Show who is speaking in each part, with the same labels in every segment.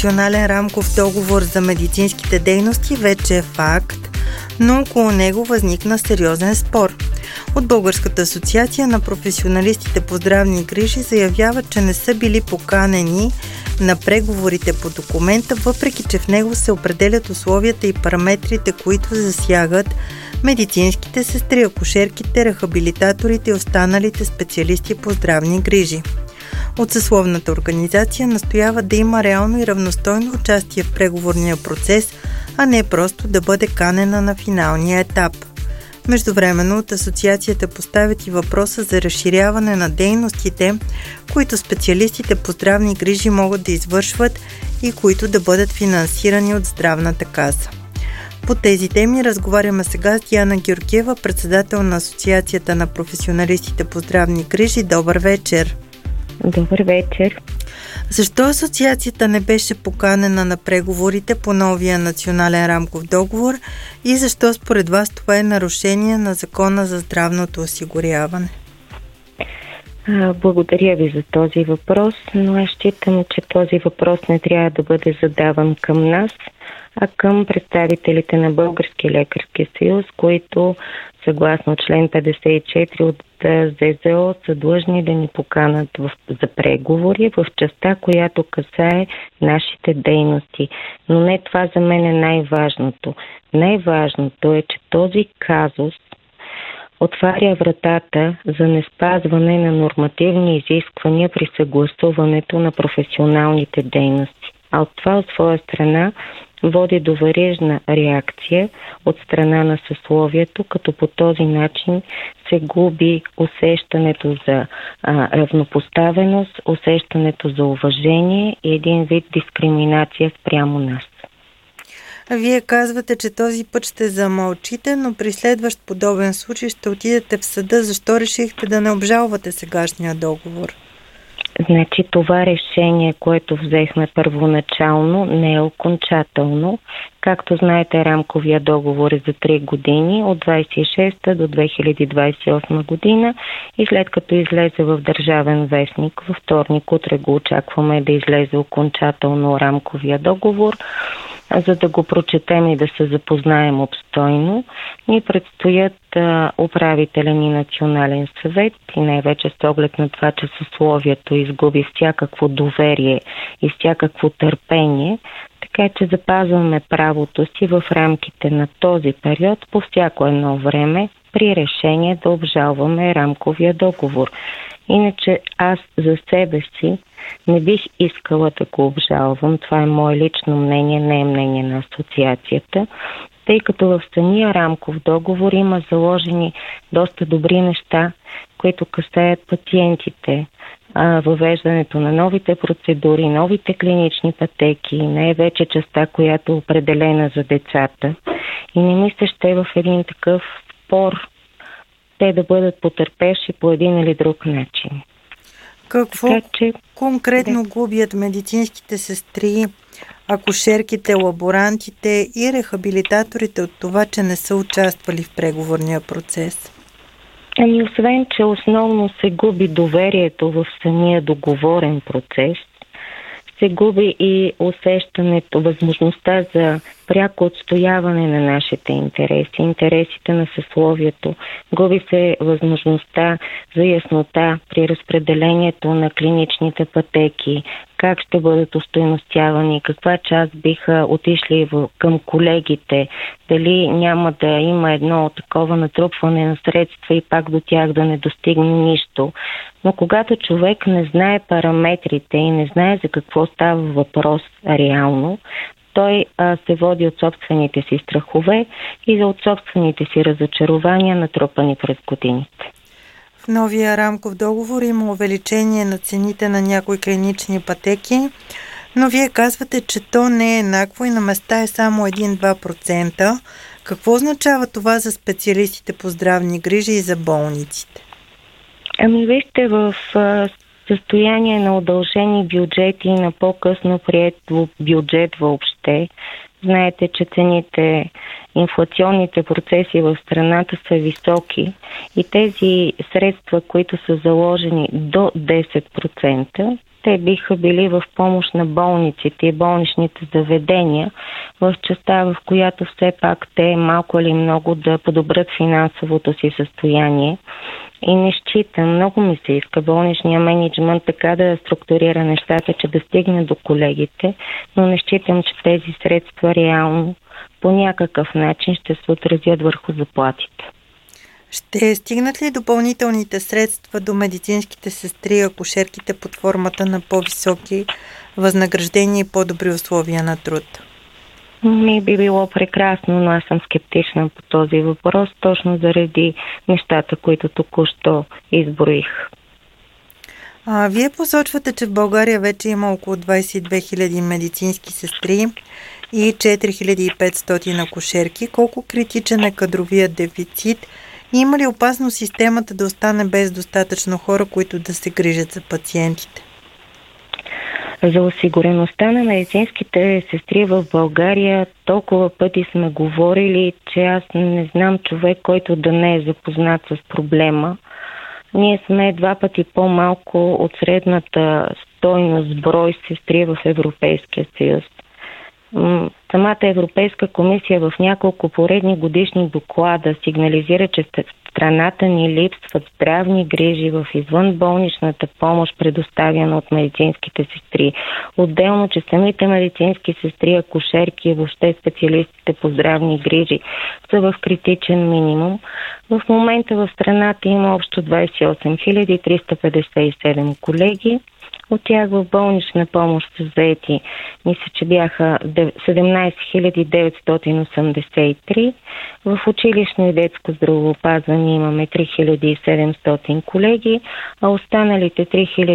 Speaker 1: Национален рамков договор за медицинските дейности вече е факт, но около него възникна сериозен спор. От Българската асоциация на професионалистите по здравни грижи заявяват, че не са били поканени на преговорите по документа, въпреки че в него се определят условията и параметрите, които засягат медицинските сестри, акушерките, рехабилитаторите и останалите специалисти по здравни грижи. От съсловната организация настоява да има реално и равностойно участие в преговорния процес, а не просто да бъде канена на финалния етап. Междувременно от асоциацията поставят и въпроса за разширяване на дейностите, които специалистите по здравни грижи могат да извършват и които да бъдат финансирани от здравната каса. По тези теми разговаряме сега с Диана Георгиева, председател на Асоциацията на професионалистите по здравни грижи. Добър вечер!
Speaker 2: Добър вечер!
Speaker 1: Защо асоциацията не беше поканена на преговорите по новия национален рамков договор и защо според вас това е нарушение на Закона за здравното осигуряване?
Speaker 2: Благодаря ви за този въпрос, но аз считам, че този въпрос не трябва да бъде задаван към нас, а към представителите на Българския лекарски съюз, които съгласно член 54 от ЗЗО са длъжни да ни поканат за преговори в частта, която касае нашите дейности. Но не това за мен е най-важното. Най-важното е, че този казус отваря вратата за неспазване на нормативни изисквания при съгласуването на професионалните дейности. А от това от своя страна води до верижна реакция от страна на съсловието, като по този начин се губи усещането за равнопоставеност, усещането за уважение и един вид дискриминация спрямо нас.
Speaker 1: Вие казвате, че този път ще замълчите, но при следващ подобен случай ще отидете в съда. Защо решихте да не обжалвате сегашния договор?
Speaker 2: Значи това решение, което взехме първоначално, не е окончателно. Както знаете, рамковия договор е за 3 години, от 26 до 2028 година и след като излезе в Държавен вестник, във вторник, утре го очакваме да излезе окончателно рамковия договор. За да го прочетем и да се запознаем обстойно, ни предстоят управителен и национален съвет и най-вече с оглед на това, че съсловието изгуби всякакво доверие и всякакво търпение, така че запазваме правото си в рамките на този период по всяко едно време при решение да обжалваме рамковия договор. Иначе аз за себе си не бих искала да го обжалвам. Това е мое лично мнение, не е мнение на асоциацията, тъй като в самия рамков договор има заложени доста добри неща, които касаят пациентите. Въвеждането на новите процедури, новите клинични пътеки, най-вече частта, която е определена за децата. И не мисля, ще в един такъв спор те да бъдат потърпевши по един или друг начин.
Speaker 1: Какво конкретно губят медицинските сестри, акушерките, лаборантите и рехабилитаторите от това, че не са участвали в преговорния процес?
Speaker 2: Освен, че основно се губи доверието в самия договорен процес, се губи и усещането, възможността за пряко отстояване на нашите интереси, интересите на съсловието. Губи се възможността за яснота при разпределението на клиничните пътеки, как ще бъдат остойностявани, каква част биха отишли към колегите, дали няма да има едно такова натрупване на средства и пак до тях да не достигне нищо. Но когато човек не знае параметрите и не знае за какво става въпрос реално, той се води от собствените си страхове и от собствените си разочарования, натрупани през годините.
Speaker 1: В новия рамков договор има увеличение на цените на някои клинични пътеки, но вие казвате, че то не е еднакво и на места е само 1-2%. Какво означава това за специалистите по здравни грижи и за болниците?
Speaker 2: Вижте, в състояние на удължени бюджети и на по-късно приет бюджет въобще, знаете, че цените, инфлационните процеси в страната са високи и тези средства, които са заложени до 10%, те биха били в помощ на болниците и болничните заведения, в частта, в която все пак те малко или много да подобрят финансовото си състояние. И не считам, много ми се иска болничния мениджмънт така да структурира нещата, че да стигне до колегите, но не считам, че тези средства реално по някакъв начин ще се отразят върху заплатите.
Speaker 1: Ще стигнат ли допълнителните средства до медицинските сестри и акушерките под формата на по-високи възнаграждения и по-добри условия на труд?
Speaker 2: Би било прекрасно, но аз съм скептична по този въпрос, точно заради нещата, които току-що изброих.
Speaker 1: Вие посочвате, че в България вече има около 22 000 медицински сестри и 4500 акушерки. Колко критичен е кадровият дефицит? Има ли опасност системата да остане без достатъчно хора, които да се грижат за пациентите?
Speaker 2: За осигуреността на медицинските сестри в България толкова пъти сме говорили, че аз не знам човек, който да не е запознат с проблема. Ние сме 2 пъти по-малко от средната стойност брой сестри в Европейския съюз. Самата Европейска комисия в няколко поредни годишни доклада сигнализира, че в страната ни липсват здравни грижи в извънболничната помощ, предоставяна от медицинските сестри. Отделно, че самите медицински сестри, акушерки и въобще специалистите по здравни грижи са в критичен минимум. В момента в страната има общо 28 357 колеги. От тях в болнична помощ са заети, мисля, че бяха 17 983. В училищно и детско здравеопазване имаме 3700 колеги, а останалите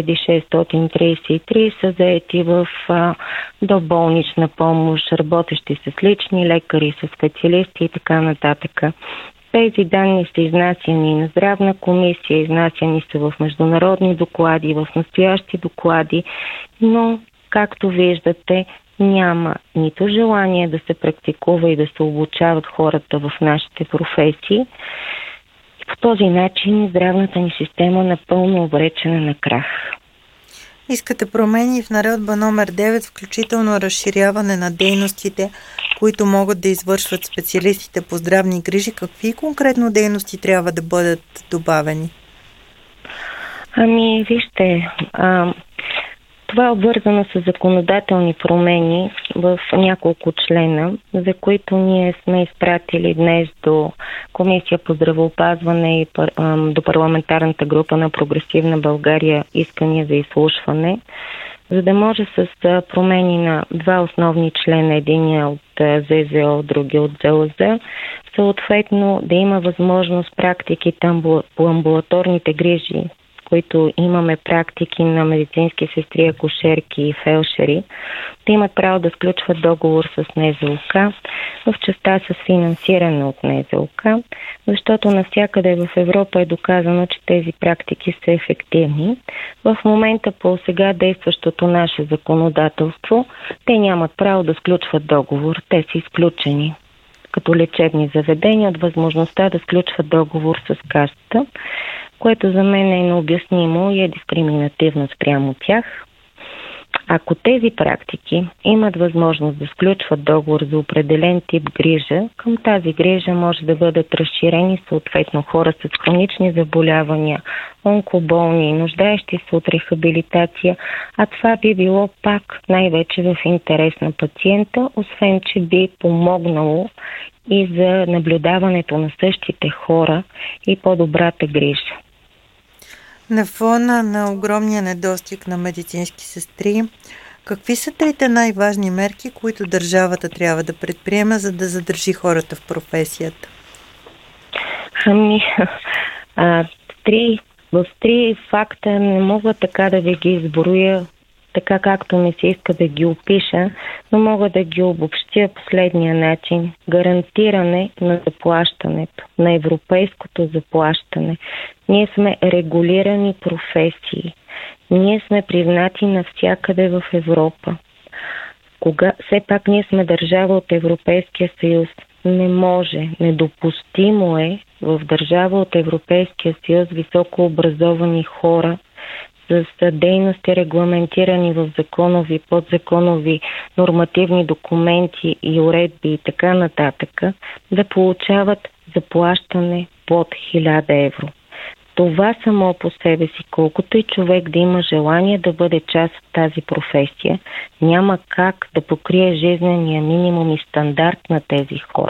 Speaker 2: 3633 са заети в доболнична помощ, работещи с лични лекари, с специалисти и така нататък. Тези данни са изнасяни на здравна комисия, изнасяни са в международни доклади, в настоящи доклади, но, както виждате, няма нито желание да се практикува и да се обучават хората в нашите професии. По този начин здравната ни система е напълно обречена на крах.
Speaker 1: Искате промени в наредба номер 9, включително разширяване на дейностите, които могат да извършват специалистите по здравни грижи. Какви конкретно дейности трябва да бъдат добавени?
Speaker 2: Вижте, това е обвързано с законодателни промени в няколко члена, за които ние сме изпратили днес до Комисия по здравеопазване и до парламентарната група на Прогресивна България искания за изслушване, за да може с промени на 2 основни члена, единия от ЗЗО, другия от ЗЛЗ, съответно да има възможност практиките по амбулаторните грижи, които имаме практики на медицински сестри, акушерки и фелшери, да имат право да сключват договор с НЗОК, в частта с финансиране от НЗОК, защото навсякъде в Европа е доказано, че тези практики са ефективни. В момента по сега действащото наше законодателство, те нямат право да сключват договор, те са изключени като лечебни заведения от възможността да сключват договор с Касата, което за мен е необяснимо и е дискриминативно спрямо тях. Ако тези практики имат възможност да сключват договор за определен тип грижа, към тази грижа може да бъдат разширени съответно хора с хронични заболявания, онкоболни, нуждаещи се от рехабилитация, а това би било пак най-вече в интерес на пациента, освен че би помогнало и за наблюдаването на същите хора и по-добрата грижа.
Speaker 1: На фона на огромния недостиг на медицински сестри, какви са 3 най-важни мерки, които държавата трябва да предприеме, за да задържи хората в професията?
Speaker 2: В 3 факта не мога така да ви ги изброя, така както ми се иска да ги опиша, но мога да ги обобщя последния начин. Гарантиране на заплащането, на европейското заплащане. Ние сме регулирани професии. Ние сме признати навсякъде в Европа. Все пак ние сме държава от Европейския съюз. Не може, недопустимо е в държава от Европейския съюз високообразовани хора с дейности, регламентирани в законови, подзаконови нормативни документи и уредби и така нататък, да получават заплащане под 1000 евро. Това само по себе си, колкото и човек да има желание да бъде част от тази професия, няма как да покрие жизнения минимум и стандарт на тези хора.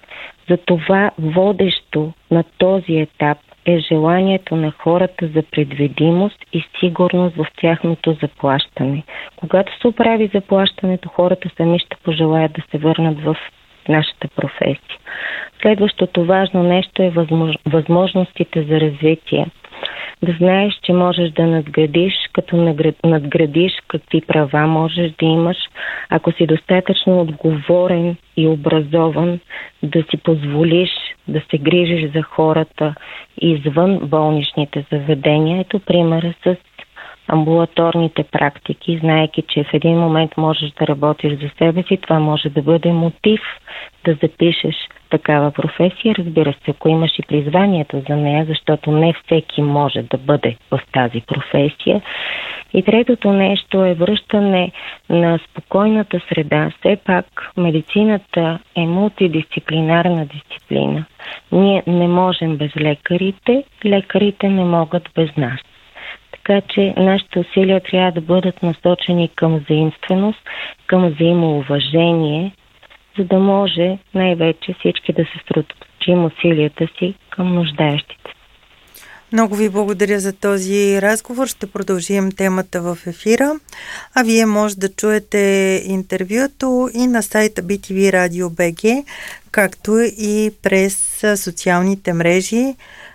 Speaker 2: Затова водещо на този етап е желанието на хората за предвидимост и сигурност в тяхното заплащане. Когато се оправи заплащането, хората сами ще пожелаят да се върнат в нашата професия. Следващото важно нещо е възможностите за развитие. Да знаеш, че можеш да надградиш, като надградиш какви права можеш да имаш, ако си достатъчно отговорен и образован, да си позволиш да се грижиш за хората извън болничните заведения. Ето примера с амбулаторните практики, знаеки, че в един момент можеш да работиш за себе си, това може да бъде мотив да запишеш такава професия. Разбира се, ако имаш и призванието за нея, защото не всеки може да бъде в тази професия. И третото нещо е връщане на спокойната среда. Все пак медицината е мултидисциплинарна дисциплина. Ние не можем без лекарите, лекарите не могат без нас. Така че нашите усилия трябва да бъдат насочени към взаимственост, към взаимоуважение, за да може най-вече всички да се съсредоточим усилията си към нуждаещите.
Speaker 1: Много ви благодаря за този разговор. Ще продължим темата в ефира. А вие може да чуете интервюто и на сайта BTV Radio BG, както и през социалните мрежи,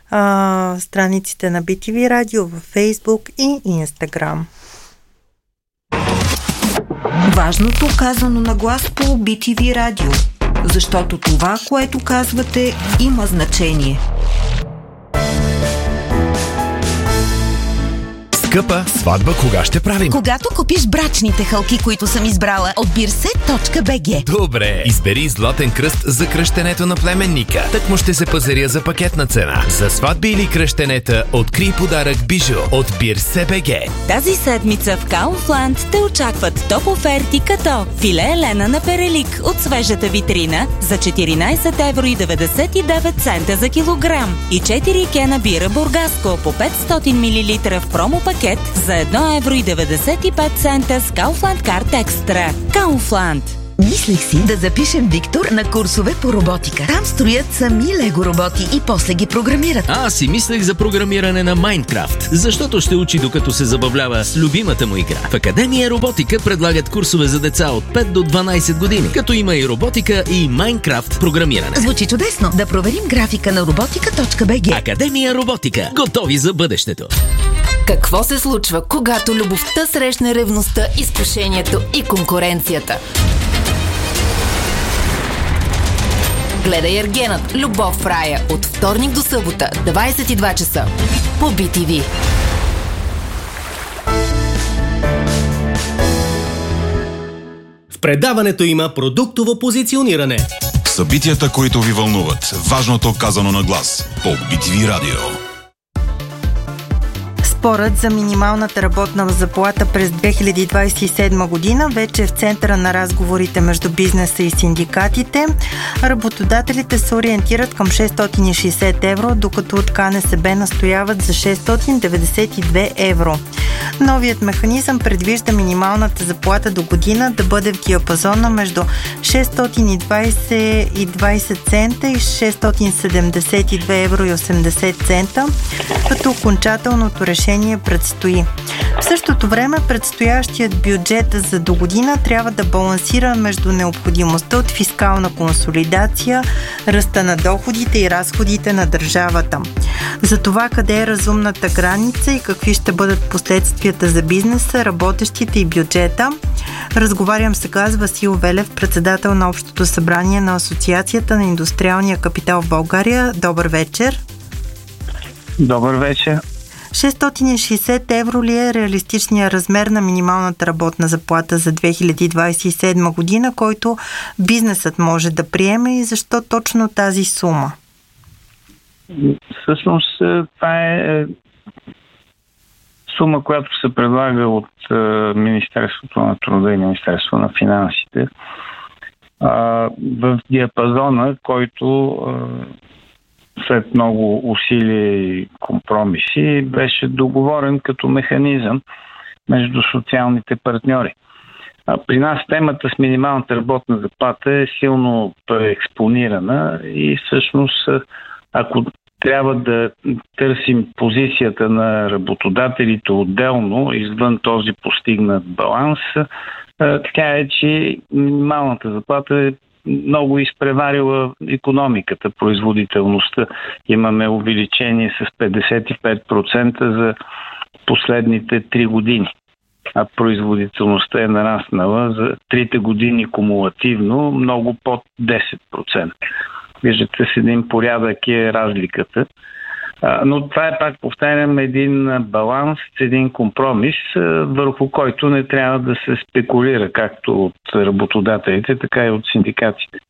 Speaker 1: страниците на BTV Radio във Facebook и Instagram.
Speaker 3: Важното казано на глас по BTV Radio, защото това, което казвате, има значение.
Speaker 4: Скъпа, сватба кога ще правим?
Speaker 5: Когато купиш брачните хълки, които съм избрала от birset.bg.
Speaker 4: Добре, избери златен кръст за кръщенето на племенника. Так му ще се пазаря за пакетна цена. За сватби или кръщенета, открий подарък бижу от birset.bg.
Speaker 5: Тази седмица в Kaufland те очакват топ оферти като филе елена на перелик от свежата витрина за 14,99 евро за килограм и 4 кена бира Бургаско по 500 мл в промо пакет за 1,95 евро с Kaufland Card Extra. Kaufland.
Speaker 6: Мислех си да запишем Виктор на курсове по роботика. Там строят сами лего роботи и после ги програмират.
Speaker 7: Аз си мислех за програмиране на Майнкрафт, защото ще учи докато се забавлява с любимата му игра. В Академия Роботика предлагат курсове за деца от 5 до 12 години, като има и роботика и Майнкрафт програмиране.
Speaker 6: Звучи чудесно. Да проверим графика на robotica.bg.
Speaker 7: Академия Роботика. Готови за бъдещето.
Speaker 8: Какво се случва, когато любовта срещне ревността, изкушението и конкуренцията? Гледай Ергенът, Любов в рая от вторник до събота, 22 часа по BTV.
Speaker 9: В предаването има продуктово позициониране.
Speaker 10: Събитията, които ви вълнуват. Важното казано на глас по BTV Radio.
Speaker 1: Спорът за минималната работна заплата през 2027 година вече е в центъра на разговорите между бизнеса и синдикатите. Работодателите се ориентират към 660 евро, докато от КНСБ настояват за 692 евро. Новият механизъм предвижда минималната заплата до година да бъде в диапазона между 620,20 цента и 672 евро и 80 цента, като окончателното решение предстои. В същото време предстоящият бюджет за до година трябва да балансира между необходимостта от фискална консолидация, ръста на доходите и разходите на държавата. За това къде е разумната граница и какви ще бъдат последствията за бизнеса, работещите и бюджета, разговарям сега с Васил Велев, председател на Общото събрание на Асоциацията на индустриалния капитал в България. Добър вечер!
Speaker 11: Добър вечер!
Speaker 1: 660 евро ли е реалистичният размер на минималната работна заплата за 2027 година, който бизнесът може да приеме и защо точно тази сума?
Speaker 11: Всъщност това е сума, която се предлага от Министерството на труда и Министерството на финансите в диапазона, който след много усилия и компромиси беше договорен като механизъм между социалните партньори. При нас темата с минималната работна заплата е силно преекспонирана и всъщност, ако трябва да търсим позицията на работодателите отделно, извън този постигнат баланс, така е, че минималната заплата е много изпреварила икономиката, производителността. Имаме увеличение с 55% за последните 3 години. А производителността е нараснала за 3 години кумулативно много под 10%. Виждате, с един порядък е разликата. Но това е, пак повтарям, един баланс, един компромис, върху който не трябва да се спекулира както от работодателите, така и от синдикатите.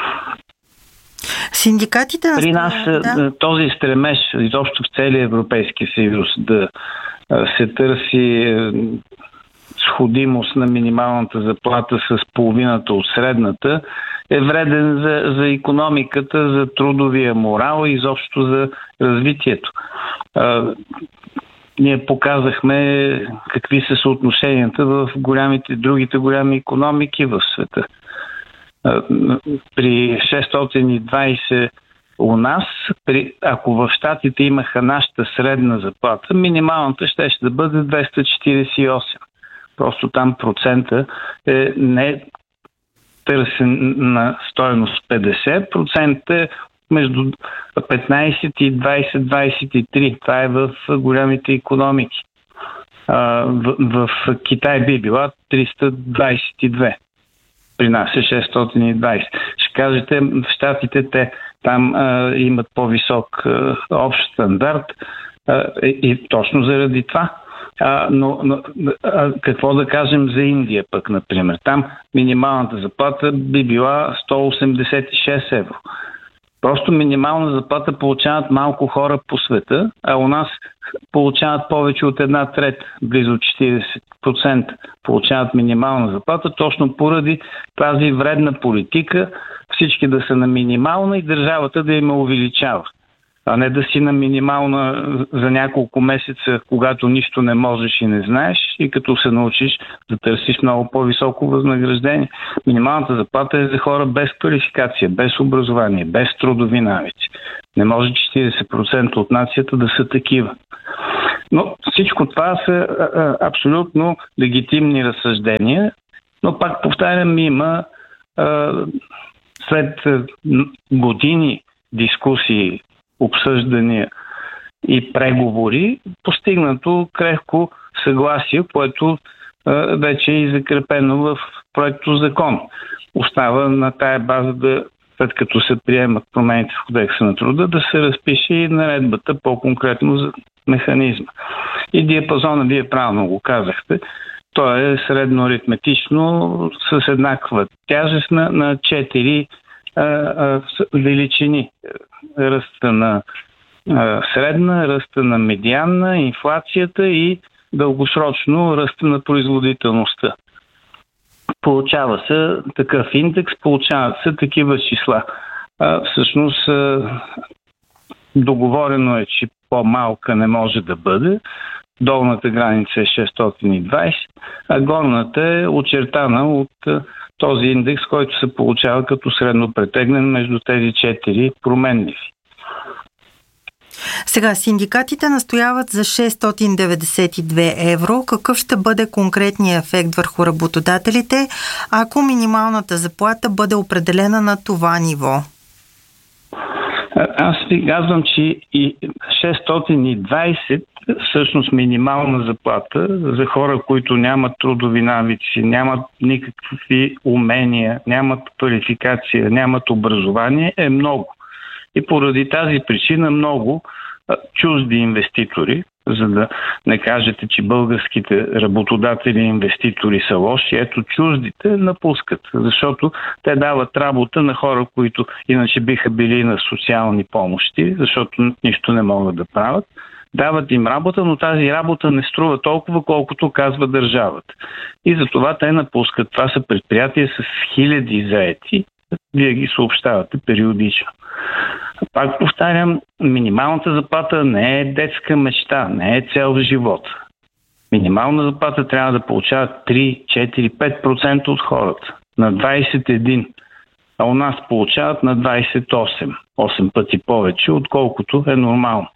Speaker 1: Синдикатите
Speaker 11: при нас този стремеж, изобщо в целия Европейски съюз, да се търси сходимост на минималната заплата с половината от средната, е вреден за икономиката, за трудовия морал и изобщо за развитието. Ние показахме какви са съотношенията в другите голями икономики в света. При 620 у нас, ако в Щатите имаха нашата средна заплата, минималната ще да бъде 248. Просто там процента е не търсен на стойност 50%, е между 15 и 20-23. Това е в голямите икономики. В Китай би била 322. При нас е 620. Ще кажете, в Щатите те там имат по-висок общ стандарт и точно заради това. Но какво да кажем за Индия пък, например? Там минималната заплата би била 186 евро. Просто минимална заплата получават малко хора по света, а у нас получават повече от 1/3, близо 40% получават минимална заплата, точно поради тази вредна политика всички да са на минимална и държавата да им увеличава. А не да си на минимална за няколко месеца, когато нищо не можеш и не знаеш, и като се научиш да търсиш много по-високо възнаграждение. Минималната заплата е за хора без квалификация, без образование, без трудови навици. Не може 40% от нацията да са такива. Но всичко това са абсолютно легитимни разсъждения, но пак повтарям, има след години дискусии, обсъждания и преговори, постигнато крехко съгласие, което вече е закрепено в проекто закон. Остава на тая база след като се приемат промените в Кодекса на труда, да се разпише и наредбата по-конкретно за механизма. И диапазона, вие правилно го казахте, то е средно аритметично с еднаква тяжест на 4 величини. Ръста на средна, ръста на медианна, инфлацията и дългосрочно ръста на производителността. Получава се такъв индекс, получават се такива числа. Всъщност договорено е, че по-малка не може да бъде. Долната граница е 620, а горната е очертана от този индекс, който се получава като средно претегнен между тези 4 променливи.
Speaker 1: Сега, синдикатите настояват за 692 евро. Какъв ще бъде конкретният ефект върху работодателите, ако минималната заплата бъде определена на това ниво?
Speaker 11: Аз ви казвам, че и 620 всъщност минимална заплата за хора, които нямат трудови навици, нямат никакви умения, нямат квалификация, нямат образование, е много. И поради тази причина много чужди инвеститори, за да не кажете, че българските работодатели и инвеститори са лоши. Ето, чуждите напускат, защото те дават работа на хора, които иначе биха били на социални помощи, защото нищо не могат да правят. Дават им работа, но тази работа не струва толкова, колкото казва държавата. И затова те напускат. Това са предприятия с хиляди заети. Вие ги съобщавате периодично. Пак повтарям, минималната заплата не е детска мечта, не е цел в живота. Минимална заплата трябва да получават 3, 4, 5% от хората. На 21%. А у нас получават на 28%. 8 пъти повече, отколкото е нормално.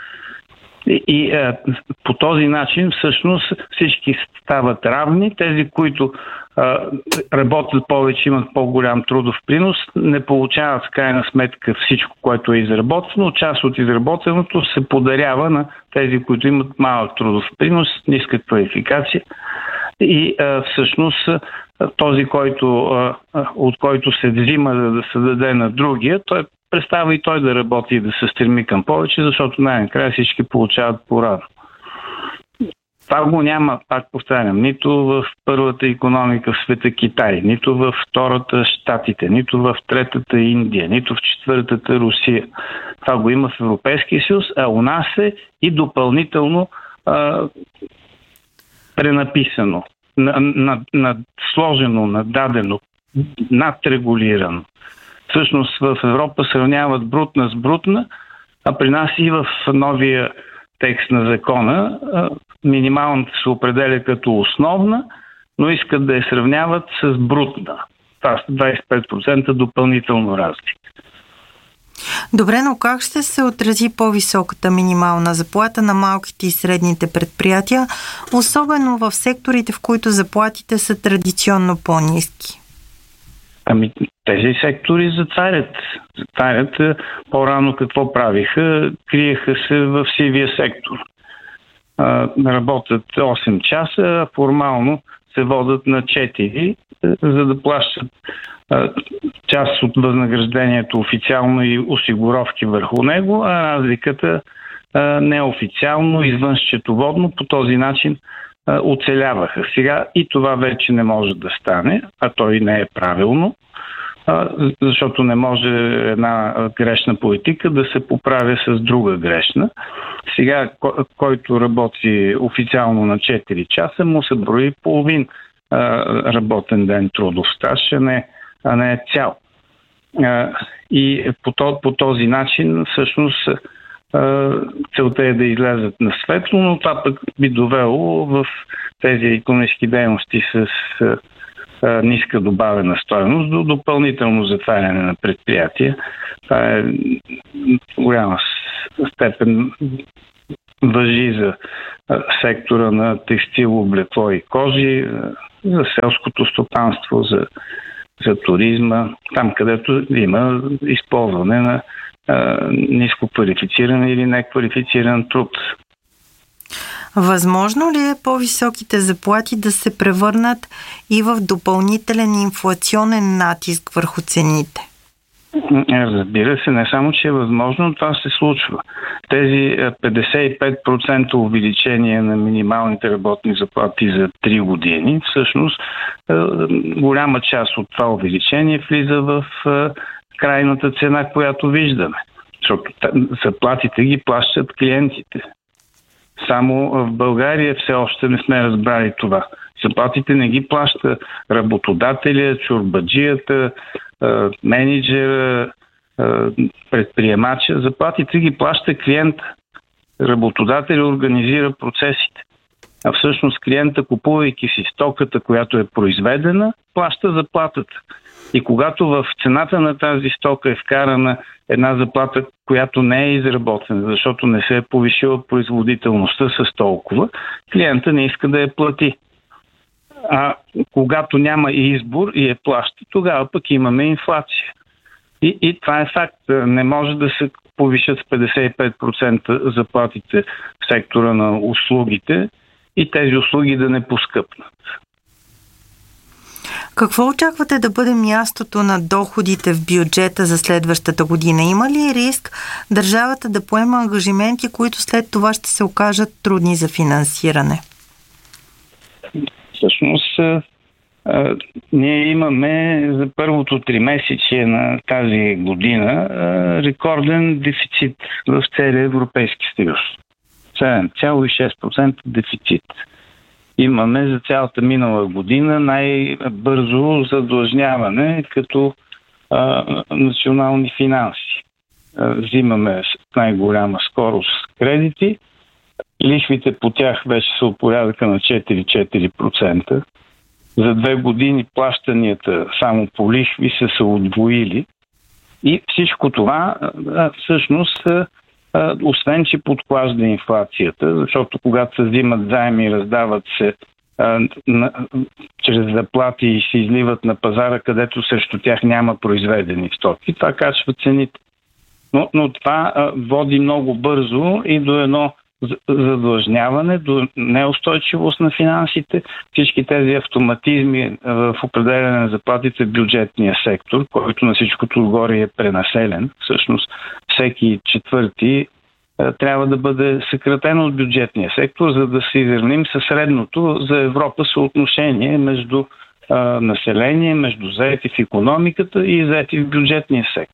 Speaker 11: И по този начин всъщност всички стават равни. Тези, които работят повече, имат по-голям трудов принос, не получават в крайна сметка всичко, което е изработено. Част от изработеното се подарява на тези, които имат малък трудов принос, ниска квалификация. И всъщност този, от който се взима да се даде на другия, той престава и той да работи и да се стреми към повече, защото най-накрая всички получават по-рано. Това го няма, пак повтарям, нито в първата икономика в света Китай, нито в втората Щатите, нито в третата Индия, нито в четвъртата Русия. Това го има в Европейския съюз, а у нас е и допълнително пренаписано, сложено, нададено, надрегулирано. Всъщност в Европа сравняват брутна с брутна, а при нас и в новия текст на закона минималната се определя като основна, но искат да я сравняват с брутна. Това са 25% допълнително разлика.
Speaker 1: Добре, но как ще се отрази по-високата минимална заплата на малките и средните предприятия, особено в секторите, в които заплатите са традиционно по-ниски?
Speaker 11: Ами тези сектори затварят. По-рано какво правиха? Криеха се в сивия сектор. Работят 8 часа, а формално се водят на 4, за да плащат част от възнаграждението официално и осигуровки върху него, а разликата неофициално, извън счетоводно, по този начин оцеляваха. Сега и това вече не може да стане, а то и не е правилно, защото не може една грешна политика да се поправя с друга грешна. Сега, който работи официално на 4 часа, му се брои половин работен ден трудов стаж, а не е цял. И по този начин всъщност целта е да излязат на светло, но това пък би довело в тези икономически дейности с ниска добавена стойност до допълнително затваряне на предприятия. Това е в голяма степен важи за сектора на текстил, облекло и кожи, за селското стопанство, за туризма, там където има използване на ниско квалифициран или неквалифициран труд.
Speaker 1: Възможно ли е по-високите заплати да се превърнат и в допълнителен инфлационен натиск върху цените?
Speaker 11: Разбира се, не само, че е възможно, това се случва. Тези 55% увеличение на минималните работни заплати за 3 години, всъщност голяма част от това увеличение влиза в крайната цена, която виждаме. Защото заплатите ги плащат клиентите. Само в България все още не сме разбрали това. Заплатите не ги плаща работодателя, чорбаджията, менеджера, предприемача. Заплатите ги плаща клиента. Работодателя организира процесите. А всъщност клиента, купувайки си стоката, която е произведена, плаща заплатата. И когато в цената на тази стока е вкарана една заплата, която не е изработена, защото не се е повишила производителността с толкова, клиента не иска да я плати. А когато няма избор и плаща, тогава пък имаме инфлация. И това е факт. Не може да се повишат с 55% заплатите в сектора на услугите и тези услуги да не поскъпнат.
Speaker 1: Какво очаквате да бъде мястото на доходите в бюджета за следващата година? Има ли риск държавата да поема ангажименти, които след това ще се окажат трудни за финансиране?
Speaker 11: Всъщност, ние имаме за първото 3-месечие на тази година рекорден дефицит в целия Европейски съюз. 7,6% дефицит. Имаме за цялата минала година най-бързо задлъжняване като национални финанси. Взимаме с най-голяма скорост кредити. Лихвите по тях вече са от порядъка на 4%. За 2 години плащанията само по лихви са се удвоили. И всичко това всъщност, освен че подклажда инфлацията, защото когато се взимат заеми, раздават се чрез заплати и се изливат на пазара, където срещу тях няма произведени стоки, това качва цените. Но това води много бързо и до едно задлъжняване, до неустойчивост на финансите. Всички тези автоматизми в определяне на заплатите в бюджетния сектор, който на всичкото отгоре е пренаселен, всъщност всеки четвърти трябва да бъде съкратен от бюджетния сектор, за да се изравним със средното за Европа съотношение между население, между заети в икономиката и заети в бюджетния сектор.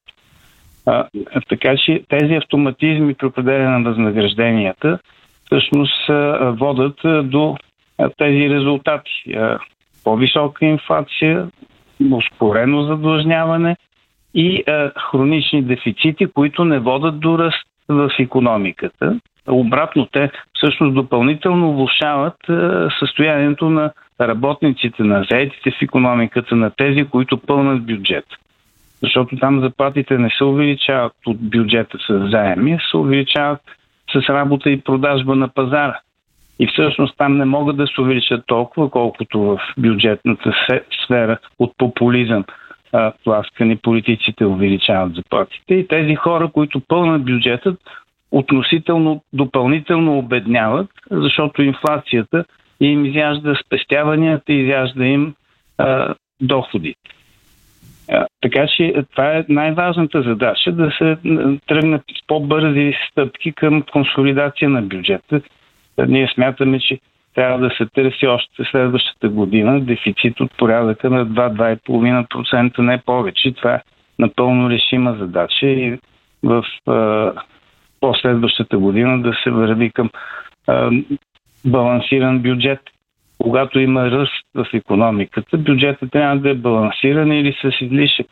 Speaker 11: Така че тези автоматизми при определяне на възнагражденията всъщност водят до тези резултати. По-висока инфлация, ускорено задлъжняване и хронични дефицити, които не водят до ръст в икономиката. Обратно, те всъщност допълнително влошават състоянието на работниците, на заетите в икономиката, на тези, които пълнат бюджет. Защото там заплатите не се увеличават от бюджета с заеми, а се увеличават с работа и продажба на пазара. И всъщност там не могат да се увеличат толкова, колкото в бюджетната сфера от популизъм тласкани политиците увеличават заплатите. И тези хора, които пълнат бюджетът, относително допълнително обедняват, защото инфлацията им изяжда спестяванията, изяжда им доходите. Така че това е най-важната задача, да се тръгнат с по-бързи стъпки към консолидация на бюджета. Ние смятаме, че трябва да се търси още следващата година дефицит от порядъка на 2-2,5%, не повече. Това е напълно решима задача и в последващата година да се върви към балансиран бюджет. Когато има ръст в икономиката, бюджетът трябва да е балансиран или с излишък,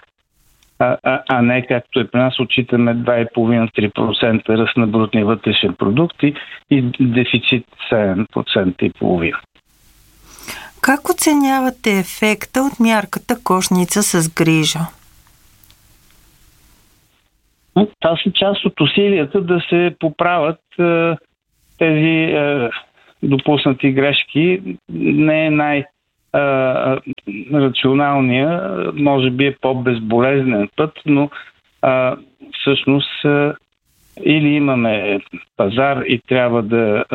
Speaker 11: а не както е при нас, отчитаме 2,5-3% ръст на брутния вътрешен продукт и дефицит 7,5%.
Speaker 1: Как оценявате ефекта от мярката кошница с грижа?
Speaker 11: Това са част от усилията да се поправят тези допуснати грешки. Не е най-рационалния, може би е по-безболезнен път, но всъщност или имаме пазар и трябва да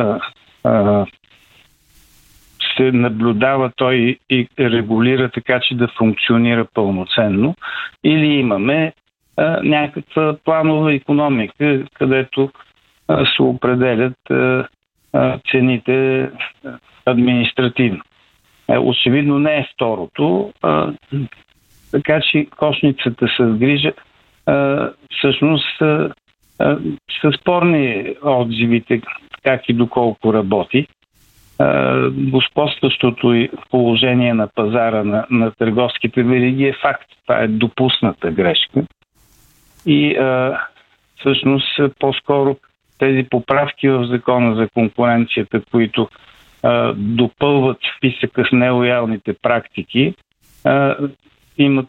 Speaker 11: се наблюдава той и регулира така, че да функционира пълноценно, или имаме някаква планова икономика, където се определят цените административно. Очевидно не е второто, така че кошницата с грижа всъщност са спорни отзивите как и доколко работи. Господстващото положение на пазара на търговските вериги е факт. Това е допусната грешка. И всъщност по-скоро тези поправки в закона за конкуренцията, които допълват списъка с нелоялните практики, имат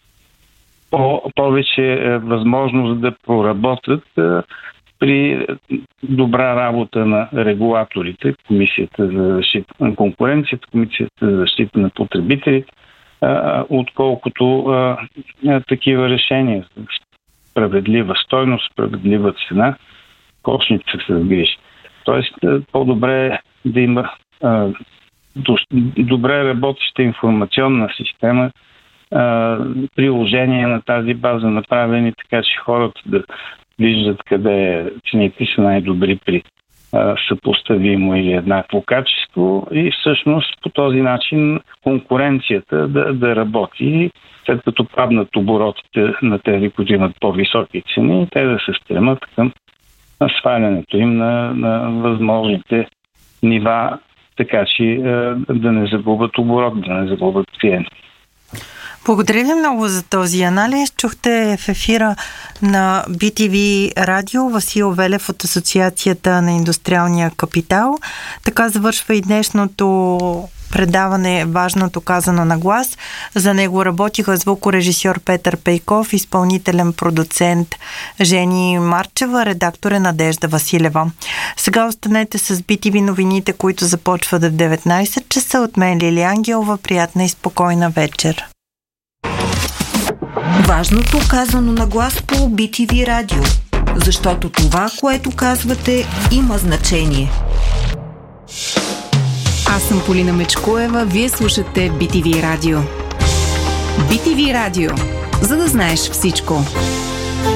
Speaker 11: повече възможност да проработят при добра работа на регулаторите, Комисията за защита на конкуренцията, Комисията за защита на потребителите, отколкото такива решения. Справедлива стойност, справедлива цена, кошница с грижи. Тоест, по-добре е да има добре работеща информационна система, приложения на тази база направени така, че хората да виждат къде цените са най-добри при съпоставимо или еднакво качество и всъщност по този начин конкуренцията да работи, след като паднат оборотите на тези, които имат по-високи цени, те да се стремат към свалянето им на възможните нива, така че да не загубят оборот, да не загубят клиенти.
Speaker 1: Благодаря ви много за този анализ. Чухте в ефира на BTV Радио Васил Велев от Асоциацията на индустриалния капитал. Така завършва и днешното предаване "Важното казано на глас". За него работиха звукорежисьор Петър Пейков, изпълнителен продуцент Жени Марчева, редактор Надежда Василева. Сега останете с BTV новините, които започват в 19 часа. От мен Лили Ангелова. Приятна и спокойна вечер.
Speaker 3: Важното казано на глас по BTV Радио, защото това, което казвате, има значение.
Speaker 12: Аз съм Полина Мечкоева, вие слушате BTV Радио. BTV Радио, за да знаеш всичко.